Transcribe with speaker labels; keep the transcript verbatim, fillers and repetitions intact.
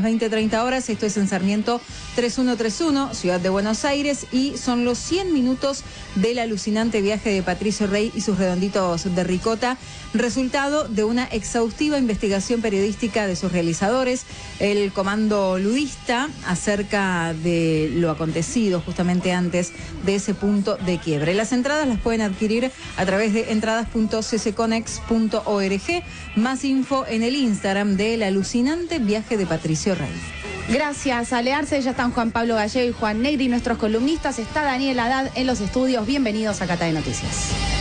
Speaker 1: veinte treinta horas. Esto es en Sarmiento tres mil ciento treinta y uno, Ciudad de Buenos Aires, y son los cien minutos del alucinante viaje de Patricio Rey y sus redonditos de ricota, resultado de una exhaustiva investigación periodística de sus realizadores, el Comando Ludista, acerca de lo acontecido justamente antes de ese punto de quiebre. Las entradas las pueden adquirir a través de entradas punto c c conex punto org. Más info en el Instagram del alucinante viaje de Patricio Rey.
Speaker 2: Gracias, Ale Arce. Ya están Juan Pablo Gallego y Juan Negri, nuestros columnistas. Está Daniel Haddad en los estudios. Bienvenidos a Cata de Noticias.